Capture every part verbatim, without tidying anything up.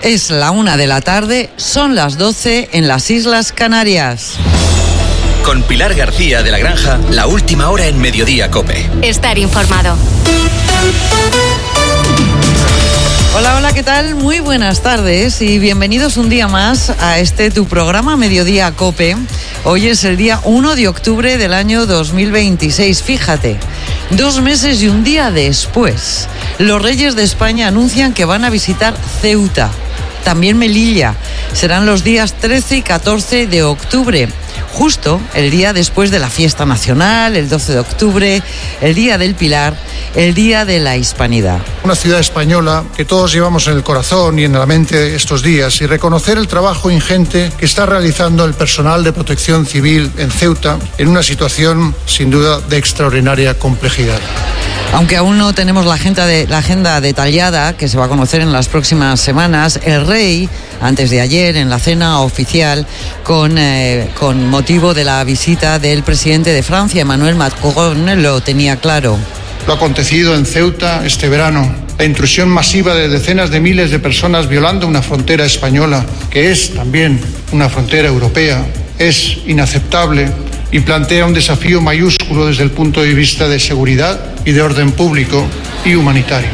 Es la una de la tarde, son las doce en las Islas Canarias. Con Pilar García de la Granja, la última hora en Mediodía COPE. Estar informado. Hola, hola, ¿qué tal? Muy buenas tardes y bienvenidos un día más a este tu programa Mediodía COPE. Hoy es el día uno de octubre del año dos mil veintiséis. Fíjate, dos meses y un día después, los Reyes de España anuncian que van a visitar Ceuta, también Melilla. Serán los días trece y catorce de octubre. Justo el día después de la fiesta nacional, el doce de octubre, el Día del Pilar, el Día de la Hispanidad. Una ciudad española que todos llevamos en el corazón y en la mente estos días, y reconocer el trabajo ingente que está realizando el personal de protección civil en Ceuta en una situación sin duda de extraordinaria complejidad. Aunque aún no tenemos la agenda, de, la agenda detallada, que se va a conocer en las próximas semanas, el rey, antes de ayer, en la cena oficial, con, eh, con motivo de la visita del presidente de Francia, Emmanuel Macron, lo tenía claro. Lo acontecido en Ceuta este verano, la intrusión masiva de decenas de miles de personas violando una frontera española, que es también una frontera europea, es inaceptable y plantea un desafío mayúsculo desde el punto de vista de seguridad y de orden público y humanitario.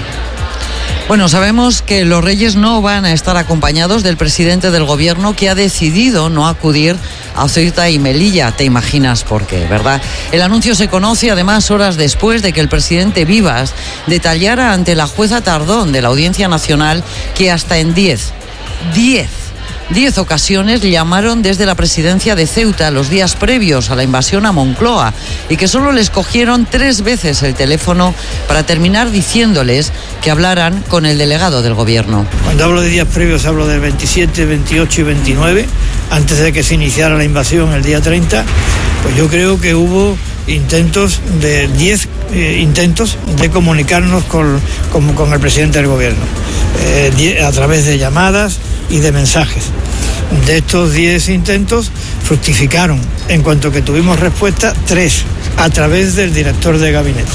Bueno, sabemos que los Reyes no van a estar acompañados del presidente del gobierno, que ha decidido no acudir a Ceuta y Melilla. Te imaginas por qué, ¿verdad? El anuncio se conoce además horas después de que el presidente Vivas detallara ante la jueza Tardón de la Audiencia Nacional que hasta en diez, diez, Diez ocasiones llamaron desde la presidencia de Ceuta los días previos a la invasión a Moncloa y que solo les cogieron tres veces el teléfono para terminar diciéndoles que hablaran con el delegado del gobierno. Cuando hablo de días previos hablo del veintisiete, veintiocho y veintinueve, antes de que se iniciara la invasión el día treinta, pues yo creo que hubo intentos de diez eh, intentos de comunicarnos con, con, con el presidente del gobierno, eh, die, a través de llamadas y de mensajes. De estos diez intentos fructificaron, en cuanto que tuvimos respuesta, tres, a través del director de gabinete.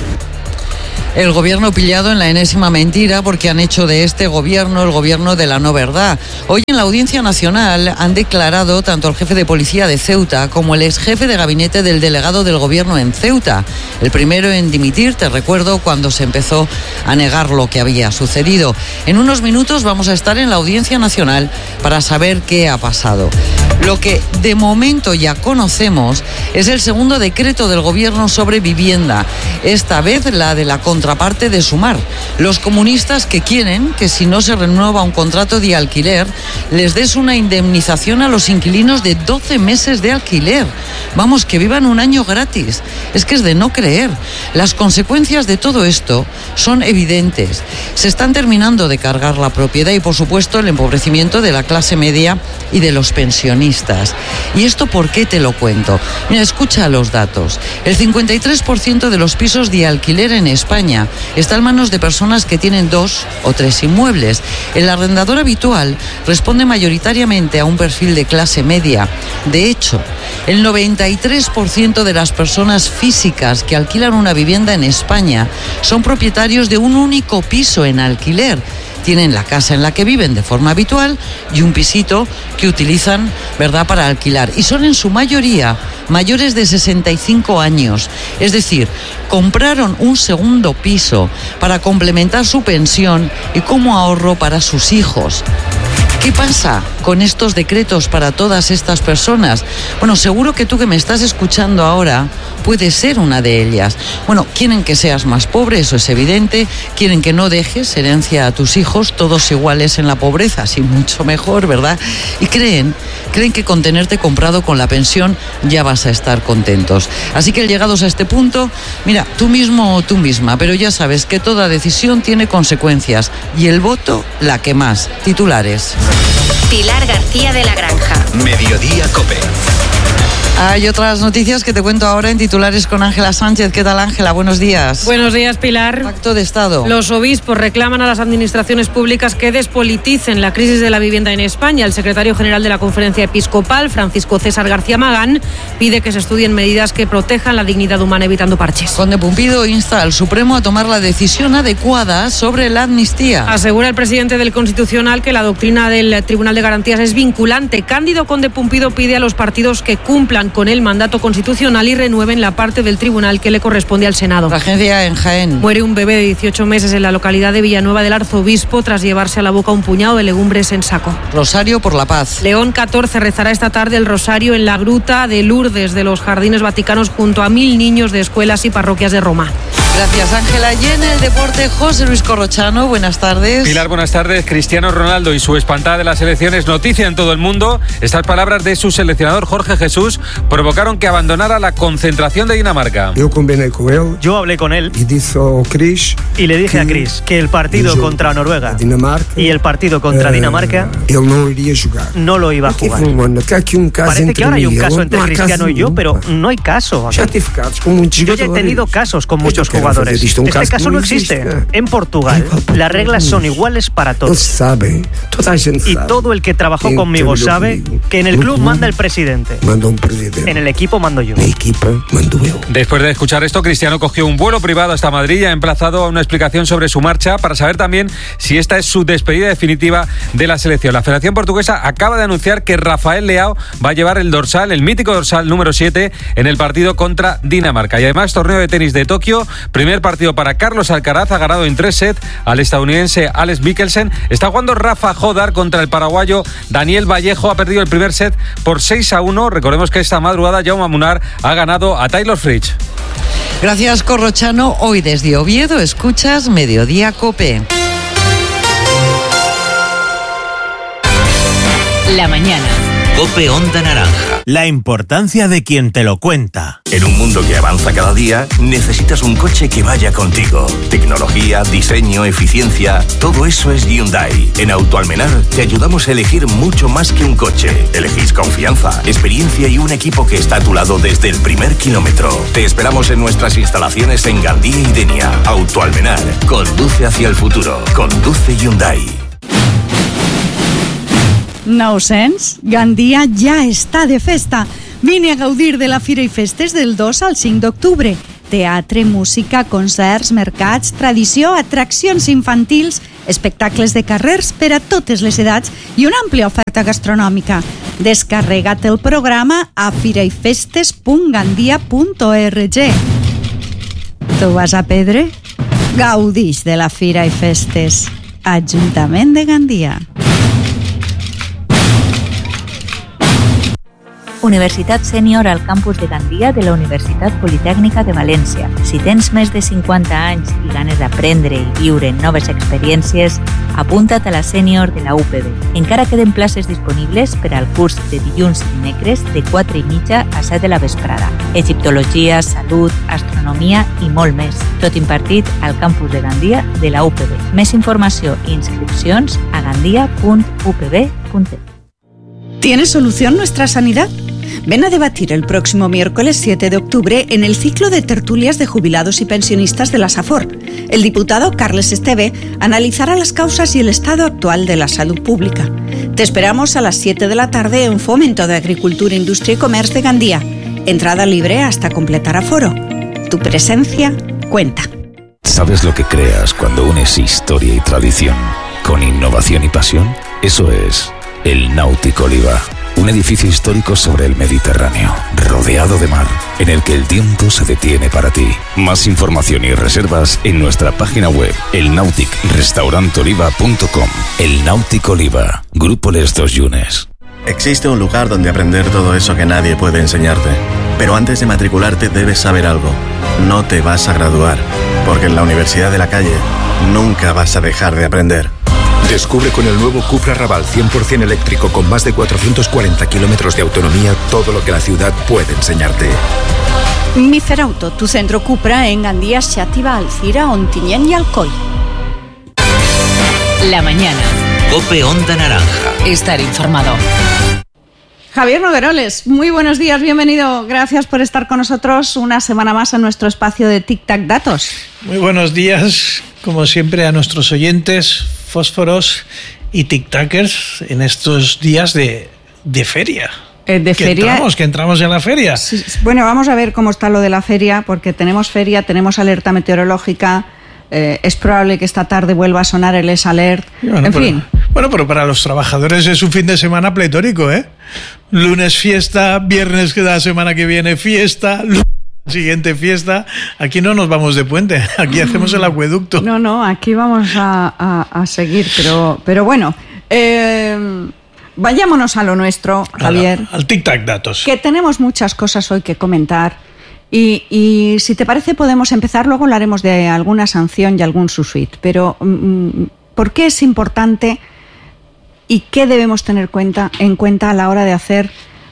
El gobierno pillado en la enésima mentira, porque han hecho de este gobierno el gobierno de la no verdad. Hoy en la Audiencia Nacional han declarado tanto el jefe de policía de Ceuta como el ex jefe de gabinete del delegado del gobierno en Ceuta. El primero en dimitir, te recuerdo, cuando se empezó a negar lo que había sucedido. En unos minutos vamos a estar en la Audiencia Nacional para saber qué ha pasado. Lo que de momento ya conocemos es el segundo decreto del gobierno sobre vivienda, esta vez la de la contraparte de Sumar. Los comunistas que quieren que si no se renueva un contrato de alquiler, les des una indemnización a los inquilinos de doce meses de alquiler. Vamos, que vivan un año gratis. Es que es de no creer. Las consecuencias de todo esto son evidentes. Se están terminando de cargar la propiedad y, por supuesto, el empobrecimiento de la clase media y de los pensionistas. ¿Y esto por qué te lo cuento? Mira, escucha los datos. El cincuenta y tres por ciento de los pisos de alquiler en España está en manos de personas que tienen dos o tres inmuebles. El arrendador habitual responde mayoritariamente a un perfil de clase media. De hecho, el noventa y tres por ciento de las personas físicas que alquilan una vivienda en España son propietarios de un único piso en alquiler. Tienen la casa en la que viven de forma habitual y un pisito que utilizan, ¿verdad?, para alquilar. Y son en su mayoría mayores de sesenta y cinco años. Es decir, compraron un segundo piso para complementar su pensión y como ahorro para sus hijos. ¿Qué pasa con estos decretos para todas estas personas? Bueno, seguro que tú que me estás escuchando ahora puedes ser una de ellas. Bueno, quieren que seas más pobre, eso es evidente. Quieren que no dejes herencia a tus hijos, todos iguales en la pobreza, así mucho mejor, ¿verdad? Y creen, creen que con tenerte comprado con la pensión ya vas a estar contentos. Así que llegados a este punto, mira, tú mismo o tú misma, pero ya sabes que toda decisión tiene consecuencias y el voto la que más. Titulares. Pilar García de la Granja. Mediodía COPE. Hay otras noticias que te cuento ahora en titulares con Ángela Sánchez. ¿Qué tal, Ángela? Buenos días. Buenos días, Pilar. Pacto de Estado. Los obispos reclaman a las administraciones públicas que despoliticen la crisis de la vivienda en España. El secretario general de la Conferencia Episcopal, Francisco César García Magán, pide que se estudien medidas que protejan la dignidad humana evitando parches. Conde Pumpido insta al Supremo a tomar la decisión adecuada sobre la amnistía. Asegura el presidente del Constitucional que la doctrina del Tribunal de Garantías es vinculante. Cándido Conde Pumpido pide a los partidos que cumplan con el mandato constitucional y renueven la parte del tribunal que le corresponde al Senado. Tragedia en Jaén. Muere un bebé de dieciocho meses en la localidad de Villanueva del Arzobispo tras llevarse a la boca un puñado de legumbres en saco. Rosario por la paz. León catorce rezará esta tarde el rosario en la gruta de Lourdes de los Jardines Vaticanos junto a mil niños de escuelas y parroquias de Roma. Gracias, Ángela. Y en el deporte, José Luis Corrochano, buenas tardes. Pilar, buenas tardes. Cristiano Ronaldo y su espantada de las elecciones, noticia en todo el mundo. Estas palabras de su seleccionador Jorge Jesús provocaron que abandonara la concentración de Dinamarca. Yo convené con él. Yo hablé con él. Y dijo Chris. Y le dije a Chris que el partido contra Noruega y el partido contra Dinamarca él no iría a jugar. No lo iba a jugar. Parece que ahora hay un caso entre Cristiano y yo, pero no hay caso. Yo ya he tenido casos con muchos jugadores. Este caso no existe. En Portugal, las reglas son iguales para todos. Y todo el que trabajó conmigo sabe que en el club manda el presidente. Manda un presidente. En el equipo mando yo. Mi equipo mando yo. Después de escuchar esto, Cristiano cogió un vuelo privado hasta Madrid y ha emplazado a una explicación sobre su marcha para saber también si esta es su despedida definitiva de la selección. La Federación Portuguesa acaba de anunciar que Rafael Leao va a llevar el dorsal, el mítico dorsal número siete, en el partido contra Dinamarca. Y además, torneo de tenis de Tokio. Primer partido para Carlos Alcaraz, ha ganado en tres sets al estadounidense Alex Mikkelsen. Está jugando Rafa Jodar contra el paraguayo Daniel Vallejo. Ha perdido el primer set por seis a uno. Recordemos que esta madrugada Jaume Munar ha ganado a Taylor Fritz. Gracias, Corrochano. Hoy desde Oviedo escuchas Mediodía COPE. La mañana. COPE Onda Naranja. La importancia de quien te lo cuenta. En un mundo que avanza cada día, necesitas un coche que vaya contigo. Tecnología, diseño, eficiencia, todo eso es Hyundai. En Autoalmenar te ayudamos a elegir mucho más que un coche. Elegís confianza, experiencia y un equipo que está a tu lado desde el primer kilómetro. Te esperamos en nuestras instalaciones en Gandía y Denia. Autoalmenar, conduce hacia el futuro. Conduce Hyundai. Nou cents? Gandia ja està de festa. Vine a gaudir de la Fira i Festes del dos al cinc d'octubre. Teatre, música, concerts, mercats, tradició, atraccions infantils, espectacles de carrers per a totes les edats i una àmplia oferta gastronòmica. Descarrega't el programa a firaifestes punt gandia punt org. Tu vas a Pedre? Gaudix de la Fira i Festes. Ajuntament de Gandia. Universitat Sènior al campus de Gandia de la Universitat Politècnica de València. Si tens més de cinquanta anys i ganes d'aprendre i viure noves experiències, apunta't a la Sènior de la U P B. Encara queden places disponibles per al curs de dilluns i dimecres de quatre i mitja a set de la vesprada. Egiptologia, salut, astronomia i molt més. Tot impartit al campus de Gandia de la U P B. Més informació i inscripcions a gandia punt u p b punt e. ¿Tiene solución nuestra sanidad? Ven a debatir el próximo miércoles siete de octubre en el ciclo de tertulias de jubilados y pensionistas de la SAFOR. El diputado Carles Esteve analizará las causas y el estado actual de la salud pública. Te esperamos a las siete de la tarde en Fomento de Agricultura, Industria y Comercio de Gandía. Entrada libre hasta completar aforo. Tu presencia cuenta. ¿Sabes lo que creas cuando unes historia y tradición con innovación y pasión? Eso es el Náutico Oliva. Un edificio histórico sobre el Mediterráneo, rodeado de mar, en el que el tiempo se detiene para ti. Más información y reservas en nuestra página web, el nautic restaurant oliva punto com. El Náutico Oliva, Grupo Les Dos Yunes. Existe un lugar donde aprender todo eso que nadie puede enseñarte. Pero antes de matricularte debes saber algo. No te vas a graduar, porque en la Universidad de la Calle nunca vas a dejar de aprender. Descubre con el nuevo Cupra Raval cien por ciento eléctrico con más de cuatrocientos cuarenta kilómetros de autonomía todo lo que la ciudad puede enseñarte. Miferauto, tu centro Cupra en Gandía, Xàtiva, Alcira, Ontinyent y Alcoi. La mañana. COPE Onda Naranja. Estar informado. Javier Nogueroles, muy buenos días, bienvenido. Gracias por estar con nosotros una semana más en nuestro espacio de Tic Tac Datos. Muy buenos días, como siempre, a nuestros oyentes, fósforos y tic-tacers en estos días de, de feria. Eh, de que feria. Entramos, que entramos en la feria. Sí, bueno, vamos a ver cómo está lo de la feria, porque tenemos feria, tenemos alerta meteorológica. Eh, es probable que esta tarde vuelva a sonar el S Alert. Bueno, en pero, fin. Bueno, pero para los trabajadores es un fin de semana pletórico, ¿eh? Lunes fiesta, viernes que la semana que viene fiesta, lunes siguiente fiesta. Aquí no nos vamos de puente, aquí hacemos el acueducto. No, no, aquí vamos a, a, a seguir, pero, pero bueno. Eh, vayámonos a lo nuestro, Javier. Al, al tic-tac datos. Que tenemos muchas cosas hoy que comentar. Y, y si te parece podemos empezar, luego hablaremos de alguna sanción y algún sussuit. Pero ¿por qué es importante y qué debemos tener cuenta, en cuenta a la hora de hacer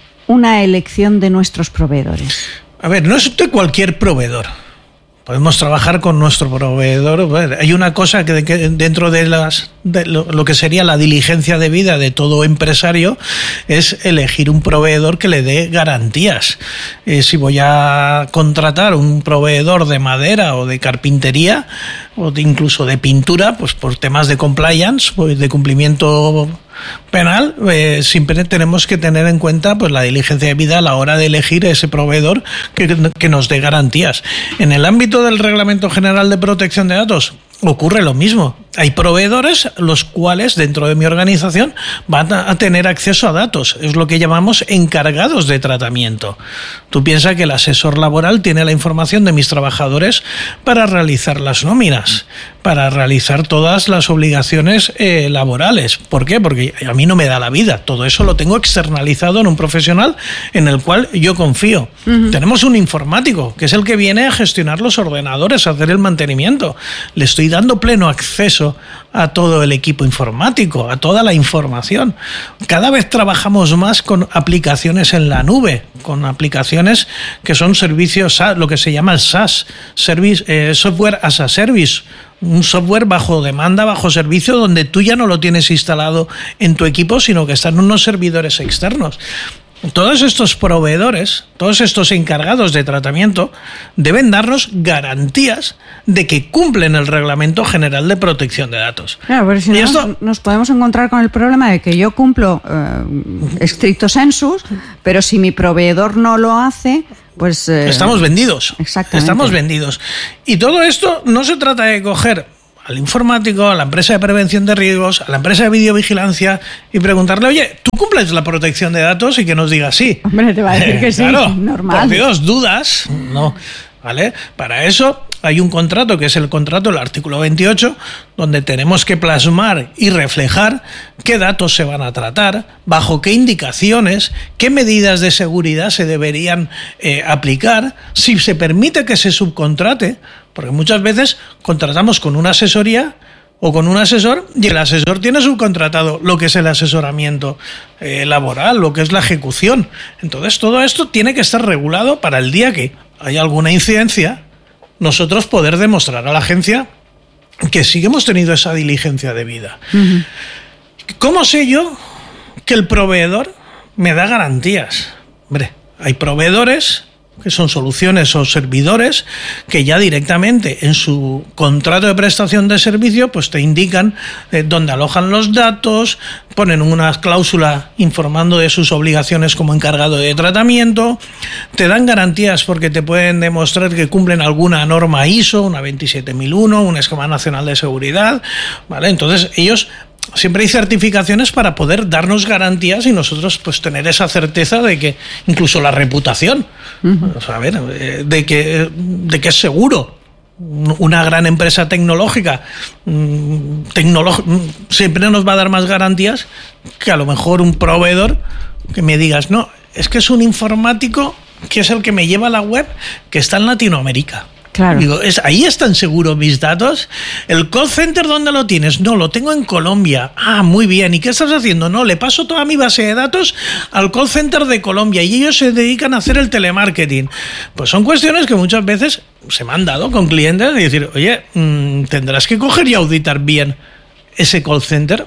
una elección de nuestros proveedores? A ver, no es de cualquier proveedor. Podemos trabajar con nuestro proveedor. Bueno, hay una cosa que, que dentro de, las, de lo, lo que sería la diligencia de vida de todo empresario es elegir un proveedor que le dé garantías. Eh, si voy a contratar un proveedor de madera o de carpintería o de, incluso de pintura, pues por temas de compliance, pues de cumplimiento penal, eh, siempre tenemos que tener en cuenta pues la diligencia de vida a la hora de elegir ese proveedor que, que nos dé garantías. En el ámbito del Reglamento General de Protección de Datos ocurre lo mismo. Hay proveedores los cuales dentro de mi organización van a tener acceso a datos. Es lo que llamamos encargados de tratamiento. Tú piensas que el asesor laboral tiene la información de mis trabajadores para realizar las nóminas, para realizar todas las obligaciones eh, laborales. ¿Por qué? Porque a mí no me da la vida. Todo eso lo tengo externalizado en un profesional en el cual yo confío. Uh-huh. Tenemos un informático, que es el que viene a gestionar los ordenadores, a hacer el mantenimiento. Le estoy dando pleno acceso a todo el equipo informático, a toda la información. Cada vez trabajamos más con aplicaciones en la nube, con aplicaciones que son servicios, lo que se llama el SaaS, service, eh, Software as a Service, un software bajo demanda, bajo servicio, donde tú ya no lo tienes instalado en tu equipo, sino que están unos servidores externos. Todos estos proveedores, todos estos encargados de tratamiento deben darnos garantías de que cumplen el Reglamento General de Protección de Datos. Claro, pero si no, esto... nos podemos encontrar con el problema de que yo cumplo eh, stricto sensus, pero si mi proveedor no lo hace, pues... Eh... Estamos vendidos. Exactamente. Estamos vendidos. Y todo esto no se trata de coger al informático, a la empresa de prevención de riesgos, a la empresa de videovigilancia y preguntarle, oye, ¿tú cumples la protección de datos? Y que nos diga sí. Hombre, te va a decir que sí, claro, normal. Por Dios, dudas, no. ¿Vale? Para eso hay un contrato, que es el contrato, el artículo veintiocho, donde tenemos que plasmar y reflejar qué datos se van a tratar, bajo qué indicaciones, qué medidas de seguridad se deberían eh, aplicar, si se permite que se subcontrate, porque muchas veces contratamos con una asesoría o con un asesor y el asesor tiene subcontratado lo que es el asesoramiento eh, laboral, lo que es la ejecución. Entonces todo esto tiene que estar regulado para el día que haya alguna incidencia, nosotros poder demostrar a la agencia que sí que hemos tenido esa diligencia de vida. Uh-huh. ¿Cómo sé yo que el proveedor me da garantías? Hombre, hay proveedores que son soluciones o servidores que ya directamente en su contrato de prestación de servicio pues te indican eh, dónde alojan los datos, ponen una cláusula informando de sus obligaciones como encargado de tratamiento, te dan garantías porque te pueden demostrar que cumplen alguna norma I S O, una veintisiete mil uno, un esquema nacional de seguridad, ¿vale? Entonces ellos... Siempre hay certificaciones para poder darnos garantías y nosotros pues tener esa certeza de que incluso la reputación, uh-huh. o sea, a ver, de que de que es seguro. Una gran empresa tecnológica tecnolo- siempre nos va a dar más garantías que a lo mejor un proveedor que me digas, no, es que es un informático que es el que me lleva la web que está en Latinoamérica. Claro. Digo, ¿es, ¿ahí están seguros mis datos? ¿El call center dónde lo tienes? No, lo tengo en Colombia. Ah, muy bien. ¿Y qué estás haciendo? No, le paso toda mi base de datos al call center de Colombia y ellos se dedican a hacer el telemarketing. Pues son cuestiones que muchas veces se me han dado con clientes y decir, oye, mmm, tendrás que coger y auditar bien ese call center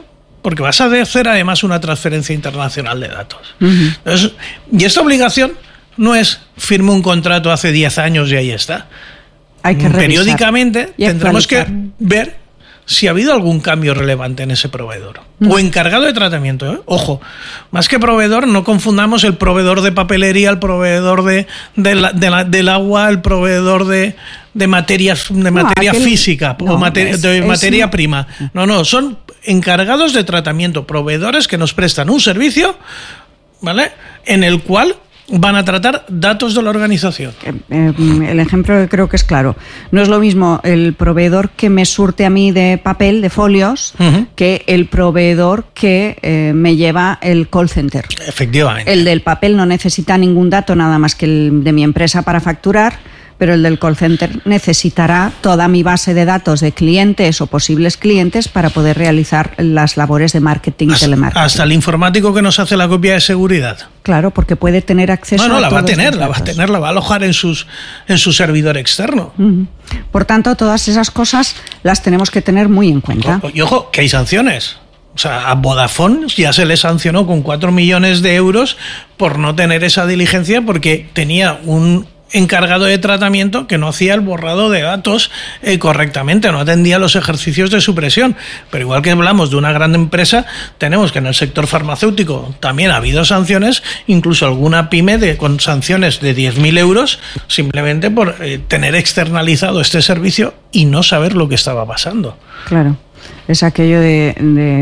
porque vas a hacer además una transferencia internacional de datos. Uh-huh. Entonces, y esta obligación no es firme un contrato hace diez años y ahí está. Hay que periódicamente tendremos que ver si ha habido algún cambio relevante en ese proveedor. Mm. O encargado de tratamiento. ¿eh? Ojo, más que proveedor, no confundamos el proveedor de papelería, el proveedor de, de la, de la, del agua, el proveedor de, de, materias, de materia no, aquel, física no, o materia, es, de es, materia es, prima. No, no, son encargados de tratamiento, proveedores que nos prestan un servicio, ¿vale?, en el cual van a tratar datos de la organización. El ejemplo creo que es claro. No es lo mismo el proveedor que me surte a mí de papel, de folios, uh-huh. que el proveedor que eh, me lleva el call center. Efectivamente. El del papel no necesita ningún dato nada más que el de mi empresa para facturar, pero el del call center necesitará toda mi base de datos de clientes o posibles clientes para poder realizar las labores de marketing y telemarketing. Hasta el informático que nos hace la copia de seguridad. Claro, porque puede tener acceso a No, no, la va a tener, la va a tener, la va a alojar en sus en su servidor externo. Uh-huh. Por tanto, todas esas cosas las tenemos que tener muy en cuenta. Y ojo, que hay sanciones. O sea, a Vodafone ya se le sancionó con cuatro millones de euros por no tener esa diligencia porque tenía un encargado de tratamiento que no hacía el borrado de datos eh, correctamente, no atendía los ejercicios de supresión. Pero igual que hablamos de una gran empresa, tenemos que en el sector farmacéutico también ha habido sanciones, incluso alguna pyme de, con sanciones de diez mil euros simplemente por eh, tener externalizado este servicio y no saber lo que estaba pasando. Claro. Es aquello de,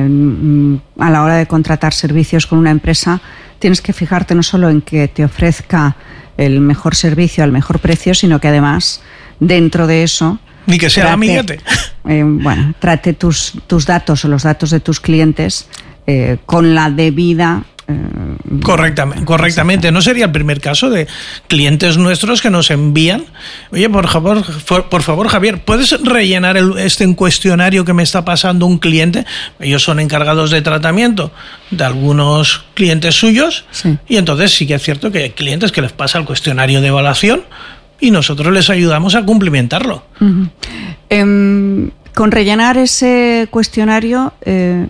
de a la hora de contratar servicios con una empresa, tienes que fijarte no solo en que te ofrezca el mejor servicio al mejor precio, sino que además dentro de eso ni que sea amiguete. Eh, bueno, trate tus, tus datos o los datos de tus clientes eh, con la debida eh, correctamente, correctamente. No sería el primer caso de clientes nuestros que nos envían, oye, por favor, por, por favor, Javier, ¿puedes rellenar el, este cuestionario que me está pasando un cliente? Ellos son encargados de tratamiento de algunos clientes suyos, sí. Y entonces sí que es cierto que hay clientes que les pasa el cuestionario de evaluación y nosotros les ayudamos a cumplimentarlo. Uh-huh. Eh, con rellenar ese cuestionario eh,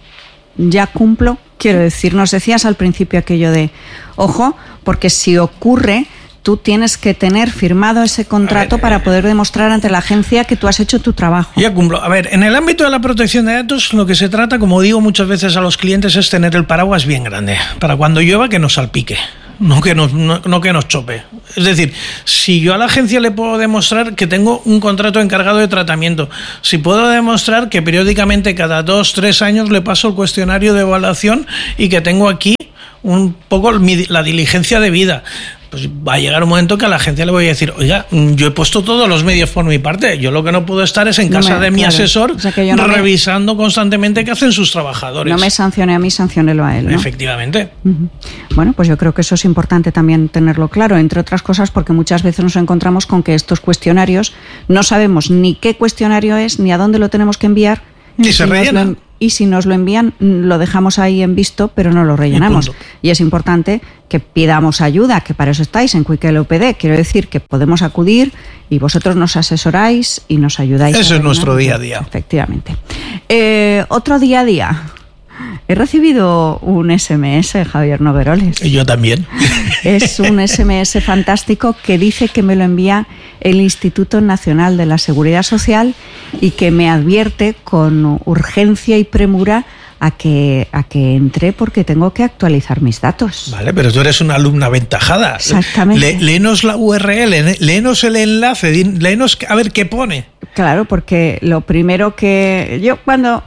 ya cumplo. Quiero decir, nos decías al principio aquello de, ojo, porque si ocurre, tú tienes que tener firmado ese contrato ver, para poder demostrar ante la agencia que tú has hecho tu trabajo. Ya cumplo. A ver, en el ámbito de la protección de datos, lo que se trata, como digo muchas veces a los clientes, es tener el paraguas bien grande, para cuando llueva que nos salpique. No que nos, no, no que nos chope. Es decir, si yo a la agencia le puedo demostrar que tengo un contrato encargado de tratamiento, si puedo demostrar que periódicamente cada dos, tres años le paso el cuestionario de evaluación y que tengo aquí un poco la diligencia debida, pues va a llegar un momento que a la agencia le voy a decir, oiga, yo he puesto todos los medios por mi parte, yo lo que no puedo estar es en casa no me, de mi claro. asesor o sea que yo no revisando me, constantemente qué hacen sus trabajadores. No me sancione a mí, sanciónelo a él, ¿no? Efectivamente. Uh-huh. Bueno, pues yo creo que eso es importante también tenerlo claro, entre otras cosas porque muchas veces nos encontramos con que estos cuestionarios no sabemos ni qué cuestionario es, ni a dónde lo tenemos que enviar, ni se rellena. Y si nos lo envían, lo dejamos ahí en visto, pero no lo rellenamos. Y, y es importante que pidamos ayuda, que para eso estáis en Quick L O P D. Quiero decir que podemos acudir y vosotros nos asesoráis y nos ayudáis. Eso es nuestro día a día. Efectivamente. Eh, otro día a día. He recibido un ese eme ese, Javier Nogueroles. Y yo también. Es un ese eme ese fantástico que dice que me lo envía el Instituto Nacional de la Seguridad Social y que me advierte con urgencia y premura a que, a que entre porque tengo que actualizar mis datos. Vale, pero tú eres una alumna aventajada. Exactamente. Le, léenos la U R L, léenos el enlace, léenos a ver qué pone. Claro, porque lo primero que... Yo cuando...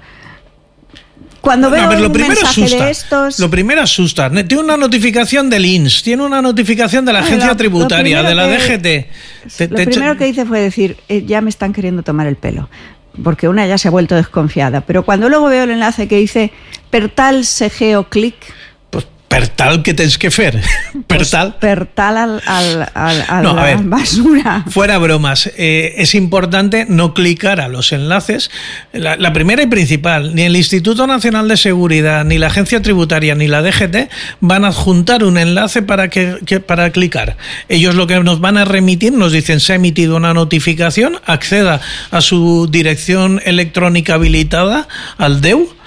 Cuando veo a ver, lo un mensaje asusta, de estos... Lo primero asusta. Tiene una notificación del I N S, tiene una notificación de la Agencia lo, Tributaria, lo de la que, D G T. Te, lo te primero que hice fue decir, eh, ya me están queriendo tomar el pelo, porque una ya se ha vuelto desconfiada. Pero cuando luego veo el enlace que dice, per tal se geoclic... Pues per tal que tens que fer. Per tal. Pues per tal al, al, al, al no, la a ver, basura. Fuera bromas. Eh, es importante no clicar a los enlaces. La, la primera y principal, ni el Instituto Nacional de Seguridad, ni la Agencia Tributaria, ni la D G T van a adjuntar un enlace para, que, que, para clicar. Ellos lo que nos van a remitir, nos dicen, se ha emitido una notificación, acceda a su dirección electrónica habilitada, al D E U,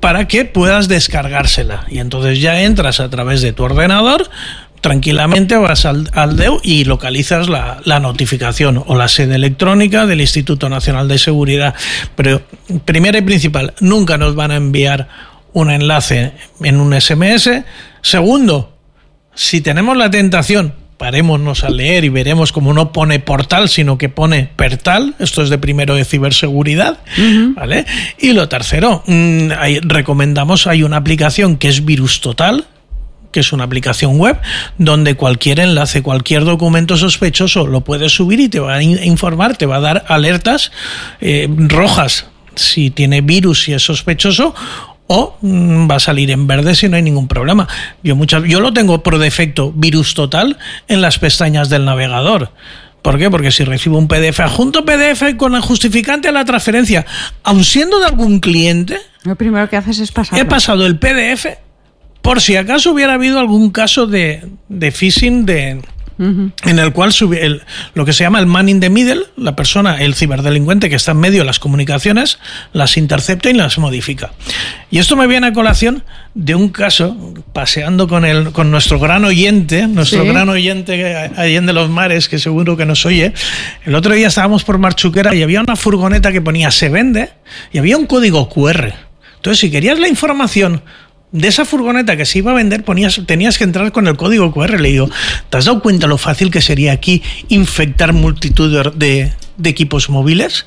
para que puedas descargársela. Y entonces ya entras a través de tu ordenador, tranquilamente vas al, al D E U y localizas la, la notificación o la sede electrónica del Instituto Nacional de Seguridad. Pero primero y principal, nunca nos van a enviar un enlace en un ese eme ese. Segundo, si tenemos la tentación, parémonos a leer y veremos como no pone portal, sino que pone pertal. Esto es de primero de ciberseguridad, uh-huh. ¿vale? Y lo tercero, mmm, hay, recomendamos, hay una aplicación que es Virus Total, que es una aplicación web donde cualquier enlace, cualquier documento sospechoso lo puedes subir y te va a informar, te va a dar alertas eh, rojas si tiene virus, si es sospechoso, o mm, va a salir en verde si no hay ningún problema. Yo, muchas, yo lo tengo por defecto, Virus Total, en las pestañas del navegador. ¿Por qué? Porque si recibo un P D F, adjunto P D F con el justificante a la transferencia, aun siendo de algún cliente, lo primero que haces es pasarlo. He pasado el P D F por si acaso hubiera habido algún caso de, de phishing de... Uh-huh. En el cual sube el, lo que se llama el man in the middle, la persona, el ciberdelincuente que está en medio de las comunicaciones, las intercepta y las modifica. Y esto me viene a colación de un caso, paseando con el con nuestro gran oyente, nuestro ¿Sí? gran oyente Allende los Mares, que seguro que nos oye. El otro día estábamos por Marchuquera y había una furgoneta que ponía se vende y había un código cu erre. Entonces, si querías la información de esa furgoneta que se iba a vender, ponías, tenías que entrar con el código cu erre. Le digo, ¿te has dado cuenta lo fácil que sería aquí infectar multitud de, de, de equipos móviles?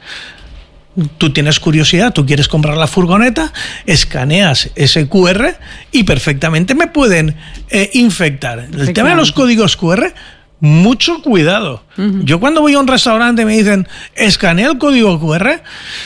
Tú tienes curiosidad, tú quieres comprar la furgoneta, escaneas ese cu erre y perfectamente me pueden eh, infectar. El tema de los códigos cu erre, mucho cuidado. Uh-huh. Yo cuando voy a un restaurante me dicen, escanea el código cu erre.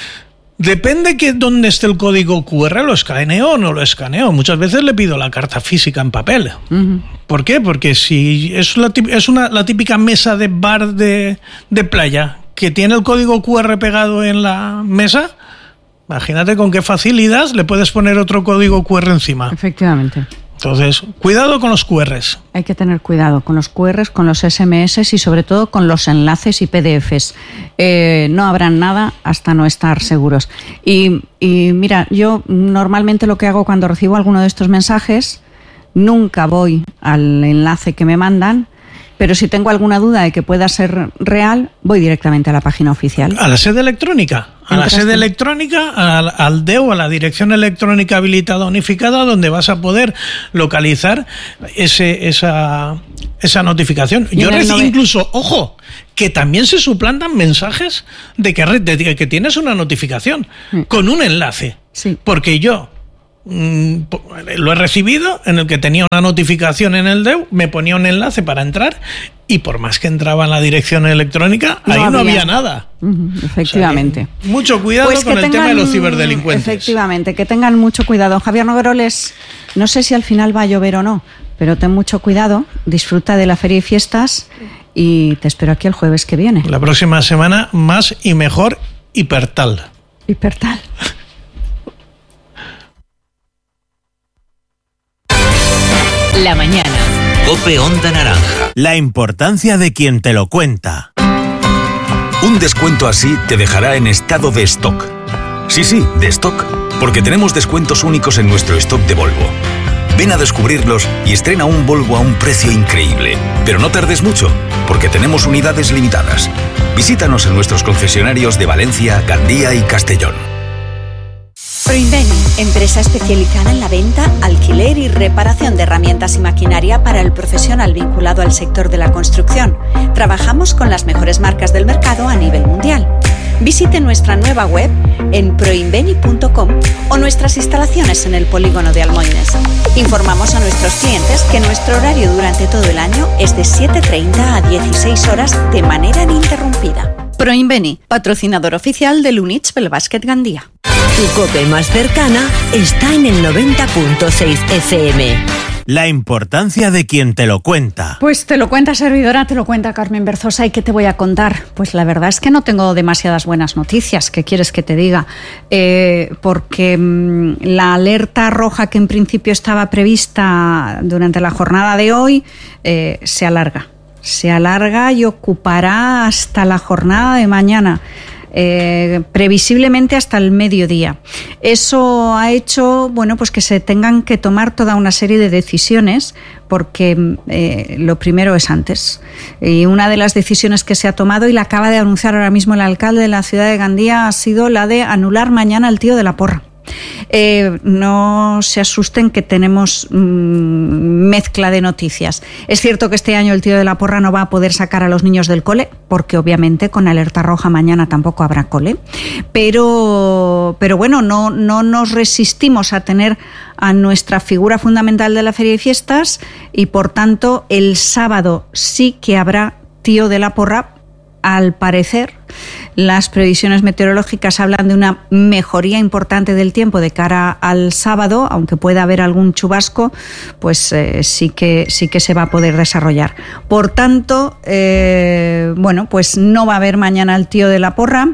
Depende que dónde esté el código cu erre, lo escaneo o no lo escaneo. Muchas veces le pido la carta física en papel. Uh-huh. ¿Por qué? Porque si es, la, es una, la típica mesa de bar de, de playa que tiene el código cu erre pegado en la mesa, imagínate con qué facilidad le puedes poner otro código cu erre encima. Efectivamente. Entonces, cuidado con los cu erres. Hay que tener cuidado con los cu erres, con los ese eme ese y sobre todo con los enlaces y pe de efes. Eh, no habrán nada hasta no estar seguros. Y, y mira, yo normalmente lo que hago cuando recibo alguno de estos mensajes, nunca voy al enlace que me mandan, pero si tengo alguna duda de que pueda ser real, voy directamente a la página oficial. ¿A la sede electrónica? A la sede electrónica, al, al D E U, a la Dirección Electrónica Habilitada Unificada, donde vas a poder localizar ese, esa, esa notificación. Yo recibo nove... incluso, ojo, que también se suplantan mensajes de que, de que tienes una notificación sí. con un enlace. Sí. Porque yo mm, lo he recibido en el que tenía una notificación en el D E U, me ponía un enlace para entrar y por más que entraba en la dirección electrónica, no ahí había. no había nada. Uh-huh, efectivamente. O sea, mucho cuidado pues con el tengan, tema de los ciberdelincuentes. Efectivamente, que tengan mucho cuidado. Javier Nogueroles, no sé si al final va a llover o no, pero ten mucho cuidado, disfruta de la feria y fiestas y te espero aquí el jueves que viene. La próxima semana más y mejor hipertal. Hipertal. La mañana. COPE Onda Naranja. La importancia de quien te lo cuenta. Un descuento así te dejará en estado de stock. Sí, sí, de stock. Porque tenemos descuentos únicos en nuestro stock de Volvo. Ven a descubrirlos y estrena un Volvo a un precio increíble. Pero no tardes mucho, porque tenemos unidades limitadas. Visítanos en nuestros concesionarios de Valencia, Gandía y Castellón. Proinveni, empresa especializada en la venta, alquiler y reparación de herramientas y maquinaria para el profesional vinculado al sector de la construcción. Trabajamos con las mejores marcas del mercado a nivel mundial. Visite nuestra nueva web en proinveni punto com o nuestras instalaciones en el polígono de Almoines. Informamos a nuestros clientes que nuestro horario durante todo el año es de siete treinta a dieciséis horas de manera ininterrumpida. Proinveni, patrocinador oficial del Unich Básquet Gandía. Tu COPE más cercana está en el noventa punto seis efe eme. La importancia de quien te lo cuenta. Pues te lo cuenta servidora, te lo cuenta Carmen Berzosa. ¿Y qué te voy a contar? Pues la verdad es que no tengo demasiadas buenas noticias. ¿Qué quieres que te diga? Eh, porque mmm, la alerta roja que en principio estaba prevista durante la jornada de hoy eh, se alarga. Se alarga y ocupará hasta la jornada de mañana. eh, previsiblemente hasta el mediodía. Eso ha hecho, bueno, pues que se tengan que tomar toda una serie de decisiones, porque eh, lo primero es antes. Y una de las decisiones que se ha tomado, y la acaba de anunciar ahora mismo el alcalde de la ciudad de Gandía, ha sido la de anular mañana el tío de la porra. Eh, no se asusten que tenemos mmm, mezcla de noticias. Es cierto que este año el tío de la porra no va a poder sacar a los niños del cole, porque obviamente con alerta roja mañana tampoco habrá cole, pero, pero bueno, no, no nos resistimos a tener a nuestra figura fundamental de la Feria de Fiestas, y por tanto el sábado sí que habrá tío de la porra. Al parecer, las previsiones meteorológicas hablan de una mejoría importante del tiempo de cara al sábado, aunque pueda haber algún chubasco, pues eh, sí que sí que se va a poder desarrollar. Por tanto, eh, bueno, pues no va a haber mañana el tío de la porra.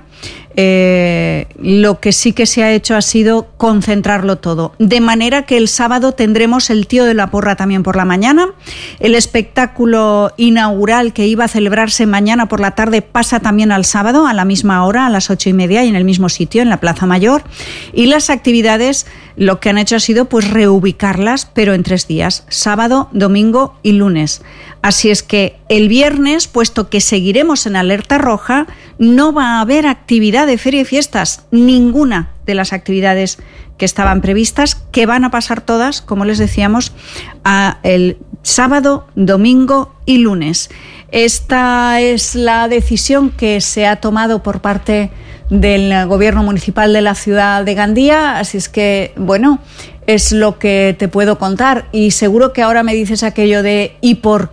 Eh, lo que sí que se ha hecho ha sido concentrarlo todo, de manera que el sábado tendremos el tío de la porra también por la mañana. El espectáculo inaugural que iba a celebrarse mañana por la tarde pasa también al sábado a la misma hora, a las ocho y media, y en el mismo sitio, en la Plaza Mayor. Y las actividades lo que han hecho ha sido pues reubicarlas, pero en tres días: sábado, domingo y lunes. Así es que el viernes, puesto que seguiremos en alerta roja, no va a haber actividad de Feria y Fiestas, ninguna de las actividades que estaban previstas, que van a pasar todas, como les decíamos, a el sábado, domingo y lunes. Esta es la decisión que se ha tomado por parte del Gobierno Municipal de la ciudad de Gandía, así es que, bueno, es lo que te puedo contar. Y seguro que ahora me dices aquello de ¿y por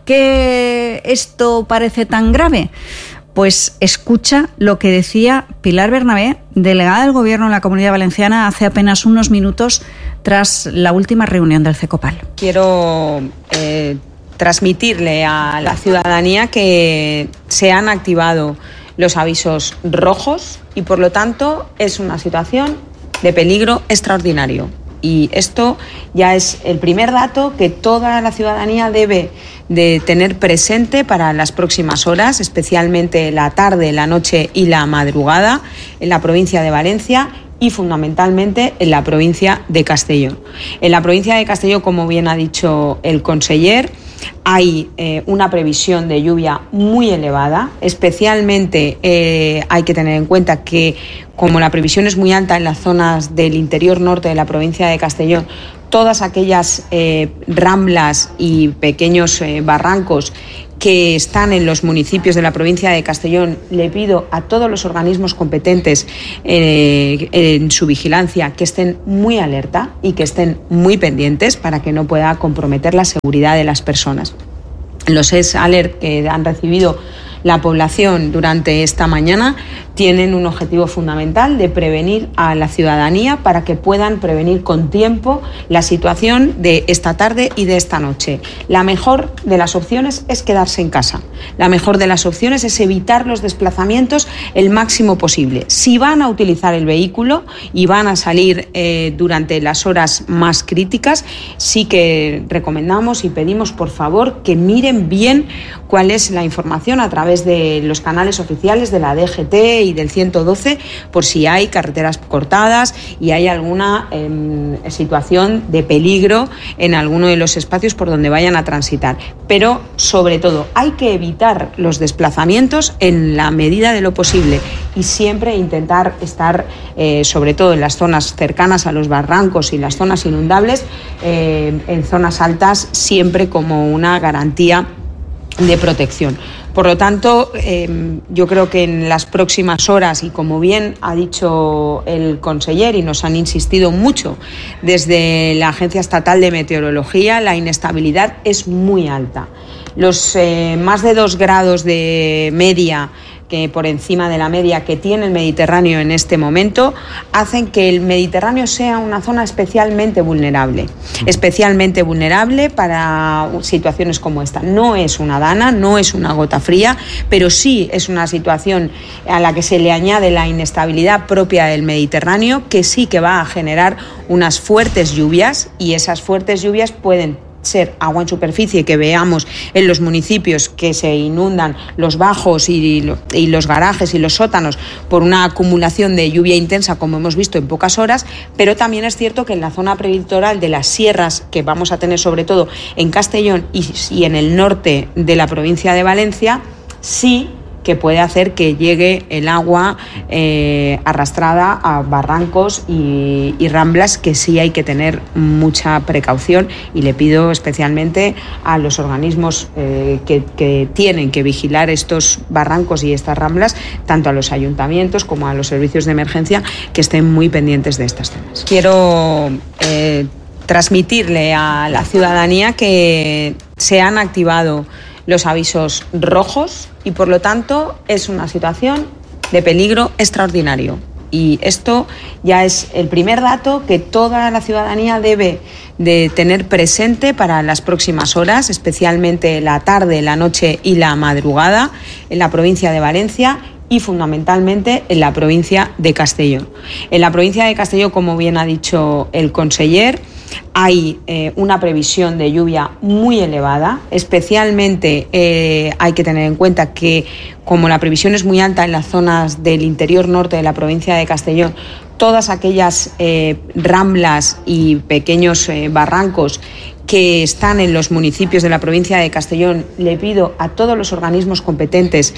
qué esto parece tan grave? Pues escucha lo que decía Pilar Bernabé, delegada del Gobierno en la Comunidad Valenciana, hace apenas unos minutos tras la última reunión del CECOPAL. Quiero eh, transmitirle a la ciudadanía que se han activado los avisos rojos y, por lo tanto, es una situación de peligro extraordinario. Y esto ya es el primer dato que toda la ciudadanía debe de tener presente para las próximas horas, especialmente la tarde, la noche y la madrugada en la provincia de Valencia y fundamentalmente en la provincia de Castellón. En la provincia de Castellón, como bien ha dicho el conseller, hay eh, una previsión de lluvia muy elevada, especialmente eh, hay que tener en cuenta que como la previsión es muy alta en las zonas del interior norte de la provincia de Castellón, todas aquellas eh, ramblas y pequeños eh, barrancos que están en los municipios de la provincia de Castellón, le pido a todos los organismos competentes eh, en su vigilancia que estén muy alerta y que estén muy pendientes para que no pueda comprometer la seguridad de las personas. Los E S Alert que han recibido la población durante esta mañana tienen un objetivo fundamental de prevenir a la ciudadanía para que puedan prevenir con tiempo la situación de esta tarde y de esta noche. La mejor de las opciones es quedarse en casa. La mejor de las opciones es evitar los desplazamientos el máximo posible. Si van a utilizar el vehículo y van a salir eh, durante las horas más críticas, sí que recomendamos y pedimos por favor que miren bien cuál es la información a través de los canales oficiales de la D G T y del ciento doce, por si hay carreteras cortadas y hay alguna eh, situación de peligro en alguno de los espacios por donde vayan a transitar. Pero, sobre todo, hay que evitar los desplazamientos en la medida de lo posible y siempre intentar estar, eh, sobre todo en las zonas cercanas a los barrancos y las zonas inundables, eh, en zonas altas, siempre como una garantía de protección. Por lo tanto, eh, yo creo que en las próximas horas, y como bien ha dicho el conseller y nos han insistido mucho desde la Agencia Estatal de Meteorología, la inestabilidad es muy alta. Los eh, más de dos grados de media que por encima de la media que tiene el Mediterráneo en este momento, hacen que el Mediterráneo sea una zona especialmente vulnerable, especialmente vulnerable para situaciones como esta. No es una dana, no es una gota fría, pero sí es una situación a la que se le añade la inestabilidad propia del Mediterráneo, que sí que va a generar unas fuertes lluvias, y esas fuertes lluvias pueden ser agua en superficie, que veamos en los municipios que se inundan los bajos y, y los garajes y los sótanos por una acumulación de lluvia intensa, como hemos visto en pocas horas, pero también es cierto que en la zona prelitoral de las sierras, que vamos a tener sobre todo en Castellón y, y en el norte de la provincia de Valencia, sí que puede hacer que llegue el agua eh, arrastrada a barrancos y, y ramblas, que sí hay que tener mucha precaución, y le pido especialmente a los organismos eh, que, que tienen que vigilar estos barrancos y estas ramblas, tanto a los ayuntamientos como a los servicios de emergencia, que estén muy pendientes de estas zonas. Quiero eh, transmitirle a la ciudadanía que se han activado los avisos rojos y por lo tanto es una situación de peligro extraordinario. Y esto ya es el primer dato que toda la ciudadanía debe de tener presente para las próximas horas, especialmente la tarde, la noche y la madrugada en la provincia de Valencia y fundamentalmente en la provincia de Castellón. En la provincia de Castellón, como bien ha dicho el conseller, hay eh, una previsión de lluvia muy elevada, especialmente eh, hay que tener en cuenta que como la previsión es muy alta en las zonas del interior norte de la provincia de Castellón, todas aquellas eh, ramblas y pequeños eh, barrancos que están en los municipios de la provincia de Castellón, le pido a todos los organismos competentes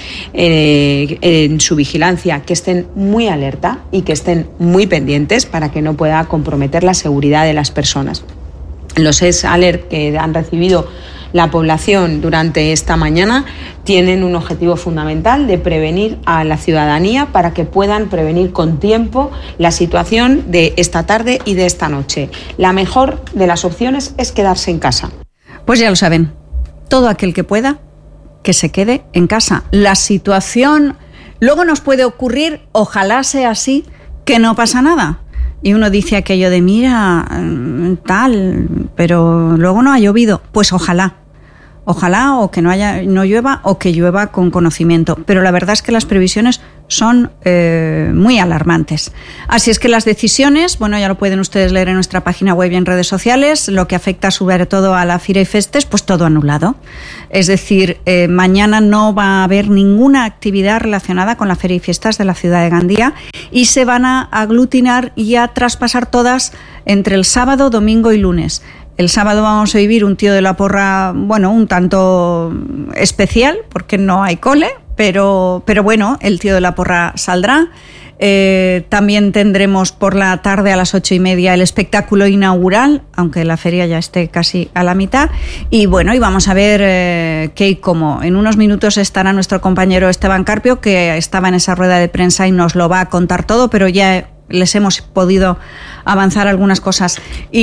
eh, en su vigilancia que estén muy alerta y que estén muy pendientes para que no pueda comprometer la seguridad de las personas. Los E S Alert que han recibido la población durante esta mañana tienen un objetivo fundamental de prevenir a la ciudadanía para que puedan prevenir con tiempo la situación de esta tarde y de esta noche. La mejor de las opciones es quedarse en casa. Pues ya lo saben, todo aquel que pueda, que se quede en casa. La situación luego nos puede ocurrir, ojalá sea así, que no pasa nada. Y uno dice aquello de mira, tal, pero luego no ha llovido. Pues ojalá. Ojalá o que no haya no llueva o que llueva con conocimiento, pero la verdad es que las previsiones son eh, muy alarmantes. Así es que las decisiones, bueno, ya lo pueden ustedes leer en nuestra página web y en redes sociales, lo que afecta sobre todo a la Fira y Festes, pues todo anulado. Es decir, eh, mañana no va a haber ninguna actividad relacionada con la Feria y Fiestas de la ciudad de Gandía y se van a aglutinar y a traspasar todas entre el sábado, domingo y lunes. El sábado vamos a vivir un tío de la porra, bueno, un tanto especial, porque no hay cole, pero, pero bueno, el tío de la porra saldrá. Eh, también tendremos por la tarde a las ocho y media el espectáculo inaugural, aunque la feria ya esté casi a la mitad. Y bueno, y vamos a ver eh, qué y cómo. En unos minutos estará nuestro compañero Esteban Carpio, que estaba en esa rueda de prensa y nos lo va a contar todo, pero ya les hemos podido avanzar algunas cosas.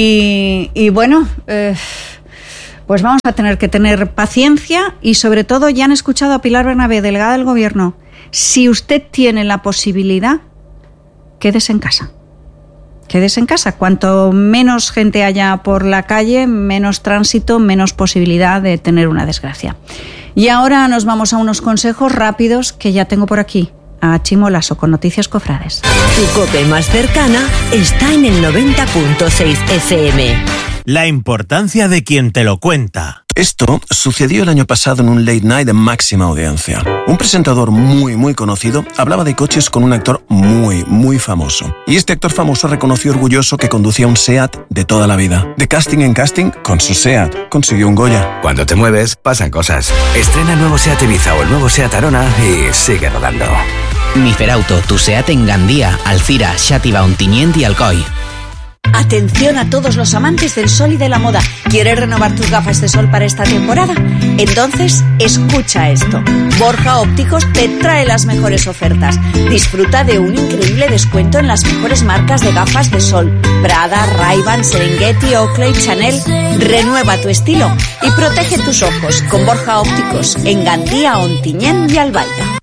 Y, y bueno, eh, pues vamos a tener que tener paciencia y sobre todo ya han escuchado a Pilar Bernabé, delegada del Gobierno. Si usted tiene la posibilidad, quédese en casa. Quédese en casa. Cuanto menos gente haya por la calle, menos tránsito, menos posibilidad de tener una desgracia. Y ahora nos vamos a unos consejos rápidos que ya tengo por aquí. A Chimo Lasso con Noticias Cofrades. Tu COPE más cercana está en el noventa punto seis F M. La importancia de quien te lo cuenta. Esto sucedió el año pasado en un late night de máxima audiencia. Un presentador muy, muy conocido hablaba de coches con un actor muy, muy famoso. Y este actor famoso reconoció orgulloso que conducía un SEAT de toda la vida. De casting en casting, con su SEAT consiguió un Goya. Cuando te mueves, pasan cosas. Estrena el nuevo SEAT Ibiza o el nuevo SEAT Arona y sigue rodando. Miferauto, tu SEAT en Gandía, Alcira, Xàtiva, Ontinyent y Alcoi. Atención a todos los amantes del sol y de la moda. ¿Quieres renovar tus gafas de sol para esta temporada? Entonces, escucha esto. Borja Ópticos te trae las mejores ofertas. Disfruta de un increíble descuento en las mejores marcas de gafas de sol. Prada, Ray-Ban, Serengeti, Oakley, Chanel. Renueva tu estilo y protege tus ojos con Borja Ópticos en Gandía, Ontinyent y Albaida.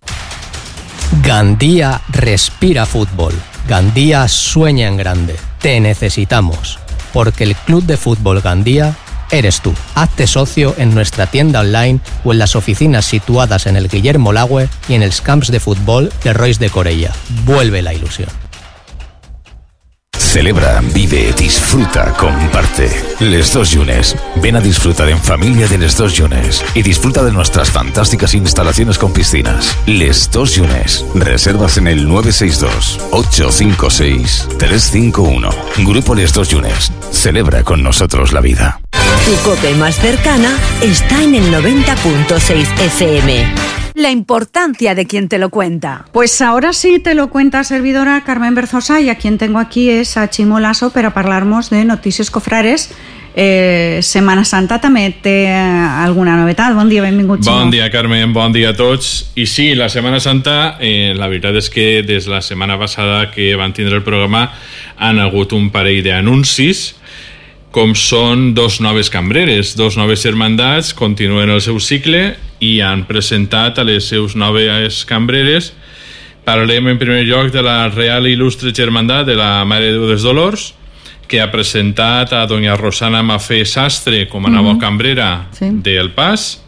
Gandía respira fútbol. Gandía sueña en grande. Te necesitamos, porque el Club de Fútbol Gandía eres tú. Hazte socio en nuestra tienda online o en las oficinas situadas en el Guillermo Lagüe y en els camps de fútbol de Rois de Corella. Vuelve la ilusión. Celebra, vive, disfruta, comparte. Les Dos Llunes. Ven a disfrutar en familia de Les Dos Llunes y disfruta de nuestras fantásticas instalaciones con piscinas. Les Dos Llunes. Reservas en el nueve seis dos, ocho cinco seis, tres cinco uno. Grupo Les Dos Llunes. Celebra con nosotros la vida. Tu COPE más cercana está en el noventa punto seis F M. La importancia de quien te lo cuenta. Pues ahora sí te lo cuenta servidora Carmen Berzosa, y a quien tengo aquí és a Ximo Lasso per a parlar-nos de notícies cofrares. Eh, Setmana Santa també té alguna novetat. Bon dia, benvingut, Ximo. Bon dia, Carmen, bon dia a tots. I sí, la Setmana Santa, eh, la veritat és que des la setmana passada que van tindre el programa han hagut un parell d'anuncis, com són dos noves cambreres, dos noves germandats, continuen el seu cicle i han presentat a les seus noves cambreres. Parlem en primer lloc de la Real i Il·lustre Germandat de la Mare de Déu dels Dolors, que ha presentat a doña Rosana Mafé Sastre com a nova mm-hmm. cambrera sí. del Pas,